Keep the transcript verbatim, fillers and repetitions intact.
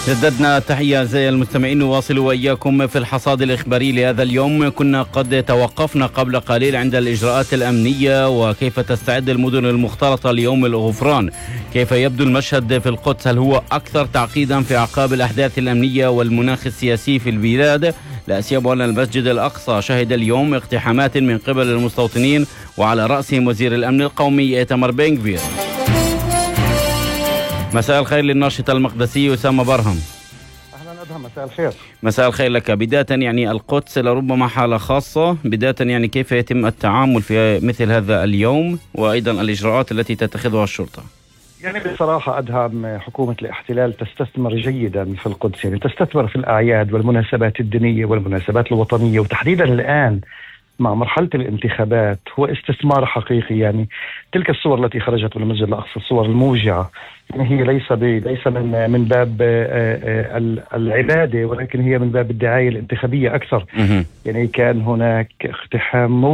جددنا تحية أعزائي المستمعين، نواصل وإياكم في الحصاد الإخباري لهذا اليوم. كنا قد توقفنا قبل قليل عند الإجراءات الأمنية وكيف تستعد المدن المختلطة ليوم الغفران. كيف يبدو المشهد في القدس؟ هل هو أكثر تعقيدا في أعقاب الأحداث الأمنية والمناخ السياسي في البلاد؟ لا سيما أن المسجد الأقصى شهد اليوم اقتحامات من قبل المستوطنين وعلى رأسهم وزير الأمن القومي إيتمار بن غفير. مساء الخير للناشط المقدسي أسامة برهم. أهلا أدهم، مساء الخير. مساء الخير لك. بداية يعني القدس لربما حالة خاصة، بداية يعني كيف يتم التعامل في مثل هذا اليوم وأيضا الإجراءات التي تتخذها الشرطة؟ يعني بصراحة أدهم، حكومة الاحتلال تستثمر جيدا في القدس، يعني تستثمر في الأعياد والمناسبات الدينية والمناسبات الوطنية، وتحديدا الآن مع مرحلة الانتخابات هو استثمار حقيقي. يعني تلك الصور التي خرجت من المسجد الأقصى، الصور الموجعة، يعني هي ليس ليس من من باب العبادة، ولكن هي من باب الدعاية الانتخابية أكثر. يعني كان هناك اقتحام